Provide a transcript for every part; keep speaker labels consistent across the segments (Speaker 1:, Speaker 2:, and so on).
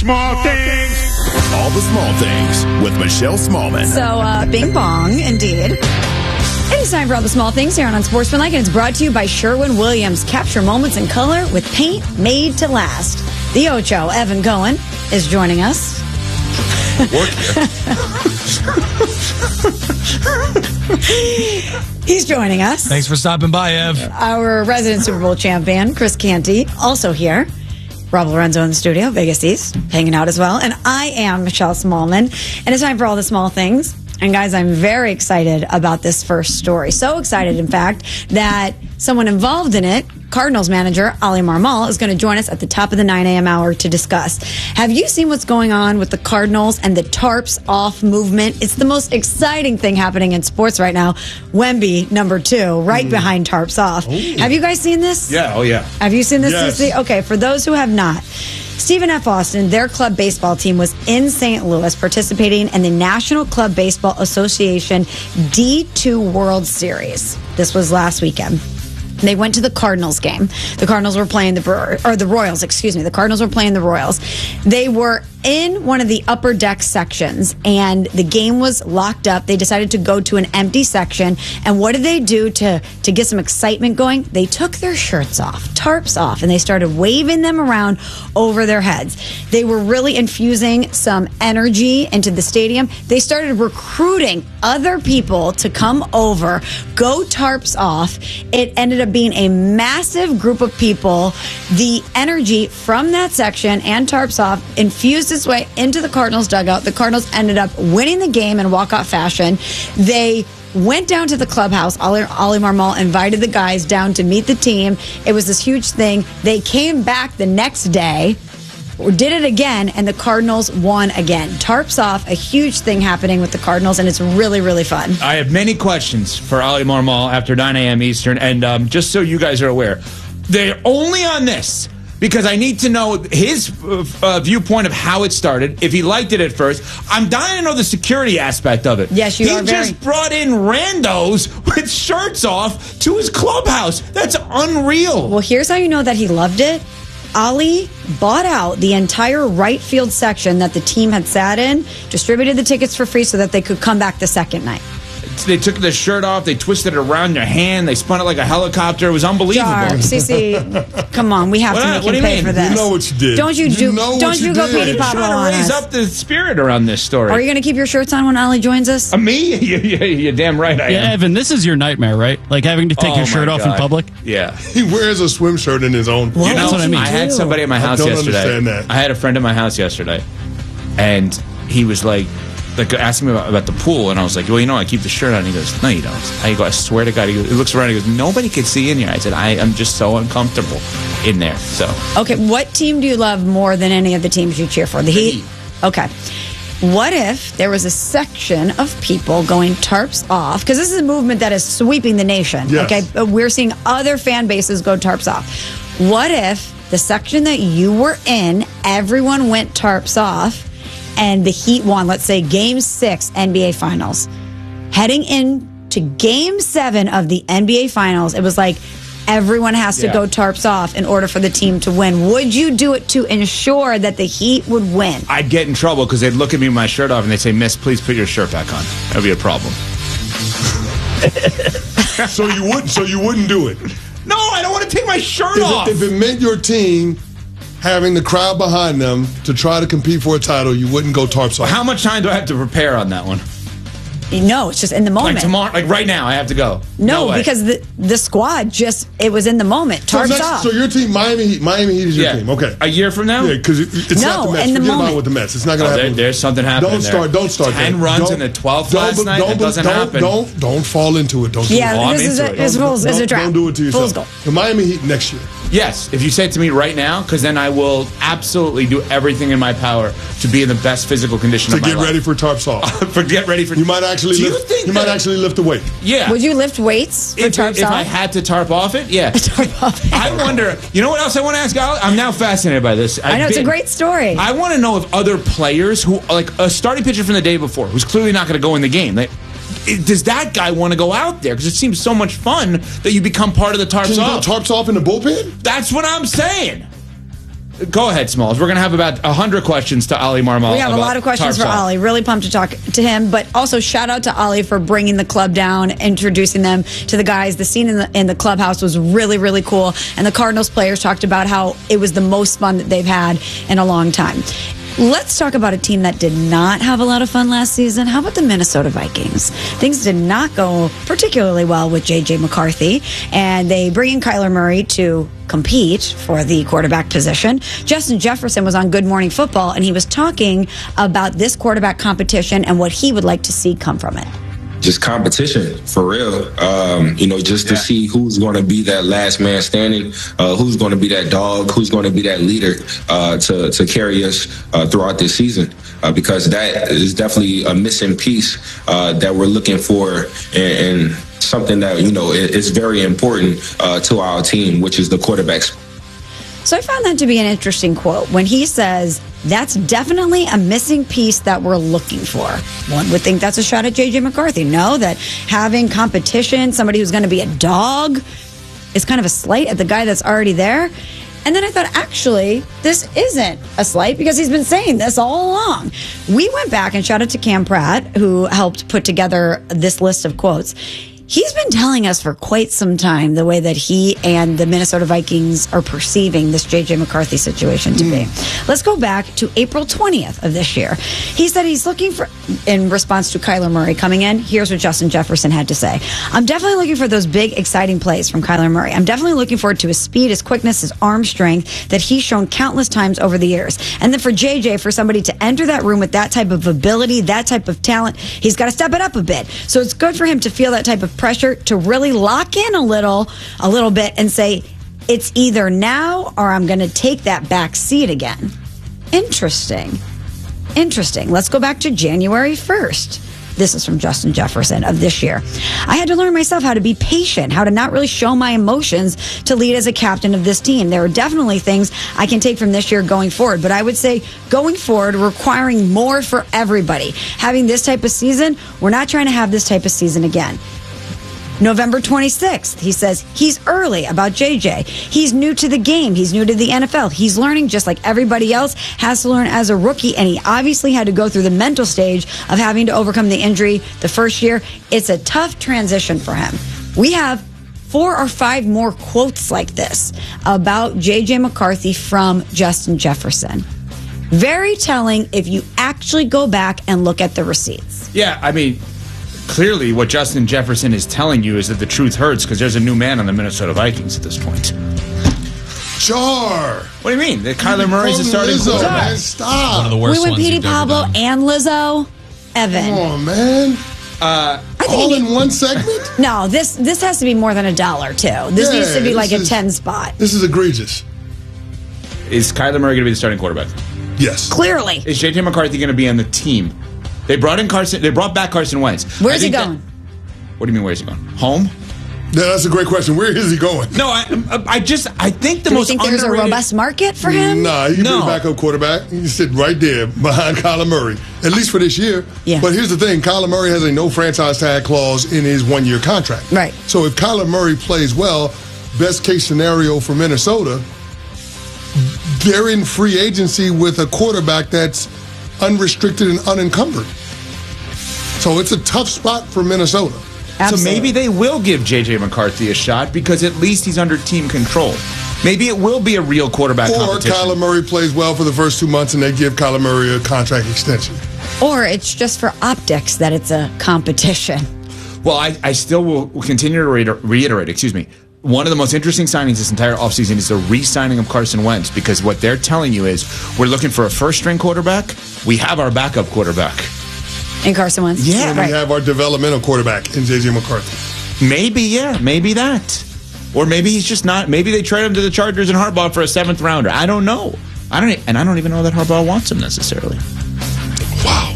Speaker 1: Small things.
Speaker 2: All the small things with Michelle Smallman.
Speaker 3: So, bing bong, indeed. It is time for all the small things here on Unsportsmanlike, and it's brought to you by Sherwin-Williams. Capture moments in color with paint made to last. The Ocho, Evan Cohen, is joining us. He's joining us.
Speaker 4: Thanks for stopping by, Ev.
Speaker 3: Our resident Super Bowl champion, Chris Canty, also here. Rob Lorenzo in the studio, Vegas East, hanging out as well. And I am Michelle Smallman. And it's time for all the small things. And guys, I'm very excited about this first story. So excited, in fact, that someone involved in it, Cardinals manager Ali Marmol, is going to join us at the top of the 9 a.m. hour to discuss. Have you seen what's going on with the Cardinals and the tarps off movement? It's the most exciting thing happening in sports right now. Wemby, number 2, right behind tarps off. Ooh. Have you guys seen this?
Speaker 1: Yeah, oh yeah.
Speaker 3: Have you seen this?
Speaker 1: Yes.
Speaker 3: Okay, for those who have not, Stephen F. Austin, their club baseball team, was in St. Louis participating in the National Club Baseball Association D2 World Series. This was last weekend. They went to the Cardinals game. The Cardinals were playing the Royals, excuse me. The Cardinals were playing the Royals. They were in one of the upper deck sections, and the game was locked up. They decided to go to an empty section. And what did they do to get some excitement going? They took their shirts off, tarps off, and they started waving them around over their heads. They were really infusing some energy into the stadium. They started recruiting other people to come over, go tarps off. It ended up being a massive group of people. The energy from that section and tarps off infused its way into the Cardinals dugout. The Cardinals ended up winning the game in walkout fashion. They went down to the clubhouse. Ali Marmol invited the guys down to meet the team. It was this huge thing. They came back the next day, did it again, and the Cardinals won again. Tarps off, a huge thing happening with the Cardinals, and it's really, really fun.
Speaker 1: I have many questions for Ali Marmol after 9 a.m. Eastern, and just so you guys are aware, they're only on this because I need to know his viewpoint of how it started, if he liked it at first. I'm dying to know the security aspect of it.
Speaker 3: Yes, you are. He
Speaker 1: just brought in randos with shirts off to his clubhouse. That's unreal.
Speaker 3: Well, here's how you know that he loved it. Ali bought out the entire right field section that the team had sat in, distributed the tickets for free so that they could come back the second night.
Speaker 1: They took the shirt off, they twisted it around your hand, they spun it like a helicopter. It was unbelievable.
Speaker 3: CC, come on, we have to make him pay for this.
Speaker 5: You know what you did.
Speaker 3: Don't you go Petey Pablo on us.
Speaker 1: Trying to raise up the spirit around this story.
Speaker 3: Are you going to keep your shirts on when Ali joins us?
Speaker 1: Me? You're damn right I am.
Speaker 4: Yeah, Evan, this is your nightmare, right? Like having to take your shirt off in public?
Speaker 1: Yeah.
Speaker 5: He wears a swim shirt in his own.
Speaker 3: Well,
Speaker 4: that's what I mean.
Speaker 1: I had somebody at my house yesterday.
Speaker 5: Understand that.
Speaker 1: I had a friend at my house yesterday, and he was like asking me about the pool, and I was like, well, I keep the shirt on. He goes, no, you don't. I go, I swear to God. He looks around, he goes, nobody can see in here. I said, I'm just so uncomfortable in there. So
Speaker 3: okay, what team do you love more than any of the teams you cheer for? The Heat? Okay. What if there was a section of people going tarps off? Because this is a movement that is sweeping the nation.
Speaker 5: Yes.
Speaker 3: Okay, we're seeing other fan bases go tarps off. What if the section that you were in, everyone went tarps off, and the Heat won, let's say, Game 6 NBA Finals. Heading into Game 7 of the NBA Finals, it was like everyone has to go tarps off in order for the team to win. Would you do it to ensure that the Heat would win?
Speaker 1: I'd get in trouble because they'd look at me with my shirt off and they'd say, Miss, please put your shirt back on. That would be a problem.
Speaker 5: So you wouldn't do it?
Speaker 1: No, I don't want to take my shirt off.
Speaker 5: If it meant your team having the crowd behind them to try to compete for a title, you wouldn't go tarps off.
Speaker 1: How much time do I have to prepare on that one?
Speaker 3: No, it's just in the moment.
Speaker 1: Like tomorrow, like right now, I have to go.
Speaker 3: No, because the squad it was in the moment. Tarps off.
Speaker 5: So your team, Miami Heat is your team. Okay.
Speaker 1: A year from now?
Speaker 5: Yeah, because it's not the Mets.
Speaker 3: In the
Speaker 5: Forget
Speaker 3: moment.
Speaker 5: about with the Mets. It's not going to happen.
Speaker 1: There's something happening.
Speaker 5: Don't start.
Speaker 1: 10 runs in the 12th last night. That doesn't happen.
Speaker 5: Don't fall into it. Don't.
Speaker 3: This is a trap.
Speaker 5: Don't do it to yourself.
Speaker 3: Fool's goal.
Speaker 5: The Miami Heat next year.
Speaker 1: Yes, if you say it to me right now, because then I will absolutely do everything in my power to be in the best physical condition of my life.
Speaker 5: To get ready for tarps off.
Speaker 1: Get ready for.
Speaker 5: You might actually. Might actually lift the weight.
Speaker 1: Yeah.
Speaker 3: Would you lift weights for tarps off?
Speaker 1: If I had to tarp off it, yeah.
Speaker 3: Tarp off it.
Speaker 1: I wonder. You know what else I want to ask? I'm now fascinated by this.
Speaker 3: I know it's a great story.
Speaker 1: I want to know if other players who, like a starting pitcher from the day before, who's clearly not going to go in the game, does that guy want to go out there? Because it seems so much fun that you become part of the tarps
Speaker 5: Can you
Speaker 1: off.
Speaker 5: go tarps off in the bullpen?
Speaker 1: That's what I'm saying. go ahead, Smalls. We're going to have about 100 questions to Ali Marmol.
Speaker 3: We have a lot of questions for Ali. Really pumped to talk to him. But also, shout out to Ali for bringing the club down, introducing them to the guys. The scene in the clubhouse was really, really cool. And the Cardinals players talked about how it was the most fun that they've had in a long time. Let's talk about a team that did not have a lot of fun last season. How about the Minnesota Vikings? Things did not go particularly well with J.J. McCarthy, and they bring in Kyler Murray to compete for the quarterback position. Justin Jefferson was on Good Morning Football, and he was talking about this quarterback competition and what he would like to see come from it.
Speaker 6: Just competition, for real. Just to see who's going to be that last man standing, who's going to be that dog, who's going to be that leader to carry us throughout this season. Because that is definitely a missing piece that we're looking for, and something that, is very important to our team, which is the quarterbacks.
Speaker 3: So I found that to be an interesting quote when he says, that's definitely a missing piece that we're looking for. One would think that's a shot at J.J. McCarthy. No, that having competition, somebody who's going to be a dog, is kind of a slight at the guy that's already there. And then I thought, actually, this isn't a slight because he's been saying this all along. We went back and shout out to Cam Pratt, who helped put together this list of quotes. He's been telling us for quite some time the way that he and the Minnesota Vikings are perceiving this J.J. McCarthy situation to be. Let's go back to April 20th of this year. He said he's looking for, in response to Kyler Murray coming in, here's what Justin Jefferson had to say. I'm definitely looking for those big, exciting plays from Kyler Murray. I'm definitely looking forward to his speed, his quickness, his arm strength that he's shown countless times over the years. And then for J.J., for somebody to enter that room with that type of ability, that type of talent, he's got to step it up a bit. So it's good for him to feel that type of pressure, to really lock in a little bit and say, it's either now or I'm going to take that back seat again. Interesting. Let's go back to January 1st. This is from Justin Jefferson of this year. I had to learn myself how to be patient, how to not really show my emotions to lead as a captain of this team. There are definitely things I can take from this year going forward, but I would say going forward, requiring more for everybody. Having this type of season, we're not trying to have this type of season again. November 26th, he says he's early about JJ. He's new to the game. He's new to the NFL. He's learning just like everybody else has to learn as a rookie, and he obviously had to go through the mental stage of having to overcome the injury the first year. It's a tough transition for him. We have 4 or 5 more quotes like this about J.J. McCarthy from Justin Jefferson. Very telling if you actually go back and look at the receipts.
Speaker 1: Yeah, I mean, clearly what Justin Jefferson is telling you is that the truth hurts because there's a new man on the Minnesota Vikings at this point.
Speaker 5: Char.
Speaker 1: What do you mean? That Kyler Murray's a starting
Speaker 5: Lizzo,
Speaker 1: quarterback?
Speaker 5: man, stop.
Speaker 4: One of the worst
Speaker 3: We went
Speaker 4: ones
Speaker 3: Petey
Speaker 4: you've ever
Speaker 3: Pablo
Speaker 4: done.
Speaker 3: and Lizzo. Evan.
Speaker 5: Come on, man. All in one segment?
Speaker 3: No, this has to be more than $1 too. This needs to be like a 10 spot.
Speaker 5: This is egregious.
Speaker 1: Is Kyler Murray going to be the starting quarterback?
Speaker 5: Yes.
Speaker 3: Clearly.
Speaker 1: Is J.J. McCarthy going to be on the team? They brought back Carson Wentz.
Speaker 3: Where's he going?
Speaker 1: What do you mean, where's he going? Home?
Speaker 5: Yeah, that's a great question. Where is he going?
Speaker 1: No, I think the
Speaker 3: Do you
Speaker 1: most
Speaker 3: think there's a
Speaker 1: underrated-
Speaker 3: robust market for him?
Speaker 5: Nah, he can
Speaker 1: No.
Speaker 5: be a backup quarterback. He can sit right there behind Kyler Murray, at least for this year.
Speaker 3: Yeah.
Speaker 5: But here's the thing. Kyler Murray has a no franchise tag clause in his 1-year contract.
Speaker 3: Right.
Speaker 5: So if Kyler Murray plays well, best case scenario for Minnesota, they're in free agency with a quarterback that's unrestricted and unencumbered. So it's a tough spot for Minnesota.
Speaker 1: So maybe they will give J.J. McCarthy a shot because at least he's under team control. Maybe it will be a real quarterback
Speaker 5: Or
Speaker 1: competition.
Speaker 5: Kyler Murray plays well for the first 2 months and they give Kyler Murray a contract extension.
Speaker 3: Or it's just for optics that it's a competition.
Speaker 1: Well, I still will continue to reiterate, one of the most interesting signings this entire offseason is the re-signing of Carson Wentz, because what they're telling you is we're looking for a first-string quarterback. We have our backup quarterback.
Speaker 3: And Carson Wentz.
Speaker 1: Yeah.
Speaker 5: And
Speaker 3: Right.
Speaker 5: we have our developmental quarterback in J.J. McCarthy.
Speaker 1: Maybe that. Or maybe he's just not. Maybe they trade him to the Chargers and Harbaugh for a 7th rounder. I don't know. I don't even know that Harbaugh wants him necessarily.
Speaker 5: Wow.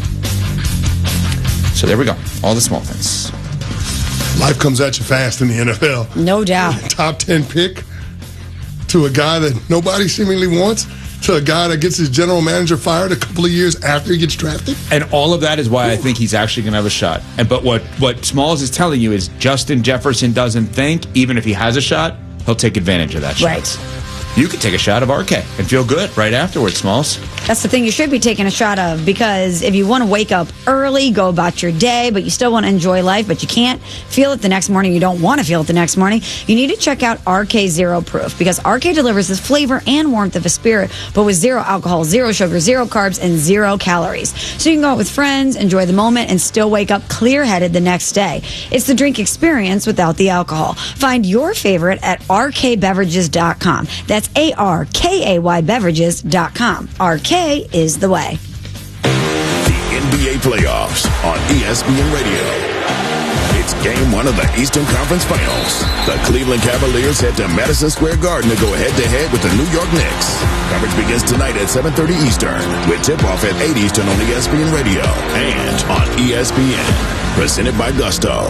Speaker 1: So there we go. All the small things.
Speaker 5: Life comes at you fast in the NFL.
Speaker 3: No doubt.
Speaker 5: Top 10 pick to a guy that nobody seemingly wants, to a guy that gets his general manager fired a couple of years after he gets drafted.
Speaker 1: And all of that is why I think he's actually going to have a shot. But what Smalls is telling you is Justin Jefferson doesn't think, even if he has a shot, he'll take advantage of that shot.
Speaker 3: Right.
Speaker 1: you could take a shot of RK and feel good right afterwards, Smalls.
Speaker 3: That's the thing you should be taking a shot of, because if you want to wake up early, go about your day, but you still want to enjoy life, but you can't feel it the next morning, you don't want to feel it the next morning, you need to check out RK Zero Proof, because RK delivers the flavor and warmth of a spirit, but with zero alcohol, zero sugar, zero carbs, and 0 calories. So you can go out with friends, enjoy the moment, and still wake up clear-headed the next day. It's the drink experience without the alcohol. Find your favorite at rkbeverages.com. That's ARKAY beverages.com. RK is the way.
Speaker 2: The NBA playoffs on ESPN Radio. It's game 1 of the Eastern Conference Finals. The Cleveland Cavaliers head to Madison Square Garden to go head-to-head with the New York Knicks. Coverage begins tonight at 7:30 Eastern, with tip-off at 8 Eastern on ESPN Radio and on ESPN. Presented by Gusto.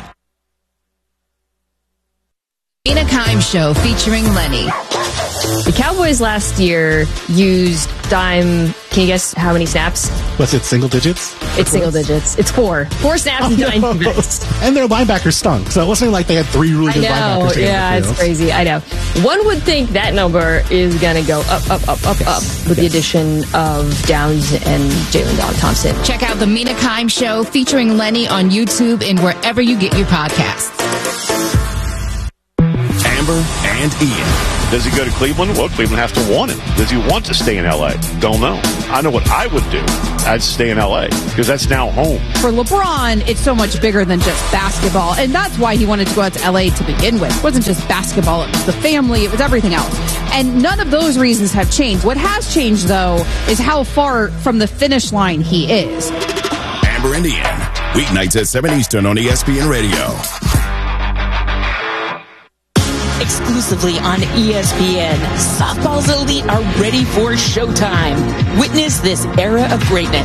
Speaker 7: Mina Kimes Show featuring Lenny.
Speaker 8: The Cowboys last year used dime. Can you guess how many snaps?
Speaker 9: Was it single digits?
Speaker 8: It's single digits. It's 4. 4 snaps and 9 fingers.
Speaker 9: And their linebackers stunk, so it wasn't like they had 3 really good linebackers.
Speaker 8: Yeah, it's crazy. I know. One would think that number is going to go up with the addition of Downs and Jalen Dog Thompson.
Speaker 7: Check out the Mina Kimes Show featuring Lenny on YouTube and wherever you get your podcasts.
Speaker 2: Amber and Ian.
Speaker 10: Does he go to Cleveland? Well, Cleveland has to want him. Does he want to stay in L.A.? Don't know. I know what I would do. I'd stay in L.A. because that's now home.
Speaker 11: For LeBron, it's so much bigger than just basketball, and that's why he wanted to go out to L.A. to begin with. It wasn't just basketball. It was the family. It was everything else. And none of those reasons have changed. What has changed, though, is how far from the finish line he is.
Speaker 2: Amber and Ian. Weeknights at 7 Eastern on ESPN Radio.
Speaker 12: Exclusively on ESPN, softball's elite are ready for showtime. Witness this era of greatness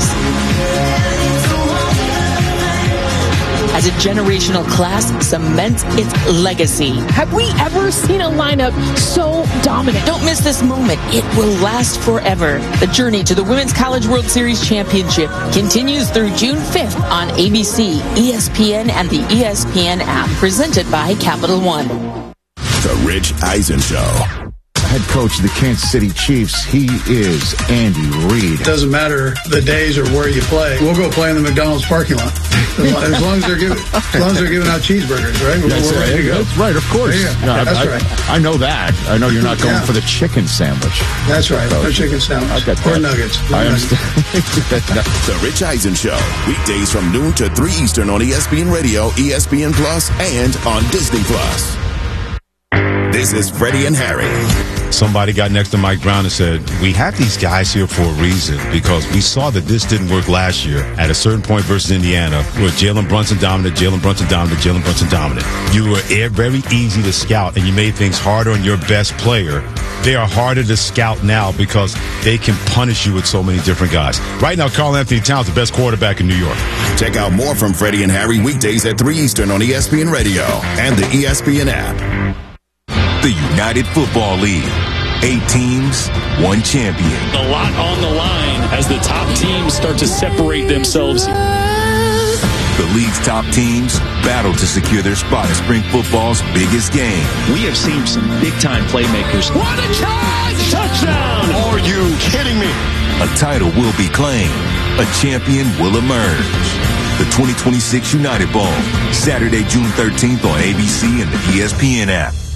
Speaker 12: as a generational class cements its legacy.
Speaker 11: Have we ever seen a lineup so dominant?
Speaker 12: Don't miss this moment. It will last forever. The journey to the Women's College World Series Championship continues through June 5th on ABC, ESPN, and the ESPN app, presented by Capital One.
Speaker 2: The Rich Eisen Show.
Speaker 13: Head coach of the Kansas City Chiefs, he is Andy Reid.
Speaker 14: Doesn't matter the days or where you play. We'll go play in the McDonald's parking lot as long as they're giving out cheeseburgers, right? We're ready to go.
Speaker 13: That's right, of course.
Speaker 14: Yeah, that's right.
Speaker 13: I know that. I know you're not going for the chicken sandwich.
Speaker 14: That's right. No chicken sandwich. Or nuggets.
Speaker 13: I understand.
Speaker 2: The Rich Eisen Show. Weekdays from noon to 3 Eastern on ESPN Radio, ESPN Plus, and on Disney Plus. This is Freddie and Harry.
Speaker 15: Somebody got next to Mike Brown and said, we have these guys here for a reason because we saw that this didn't work last year at a certain point versus Indiana where Jalen Brunson dominant. You were very easy to scout and you made things harder on your best player. They are harder to scout now because they can punish you with so many different guys. Right now, Karl Anthony Towns, the best quarterback in New York.
Speaker 2: Check out more from Freddie and Harry weekdays at 3 Eastern on ESPN Radio and the ESPN app.
Speaker 16: The United Football League. 8 teams, 1 champion.
Speaker 17: A lot on the line as the top teams start to separate themselves.
Speaker 16: The league's top teams battle to secure their spot at spring football's biggest game.
Speaker 17: We have seen some big-time playmakers. What a charge! Touchdown!
Speaker 16: Are you kidding me? A title will be claimed. A champion will emerge. The 2026 United Bowl, Saturday, June 13th on ABC and the ESPN app.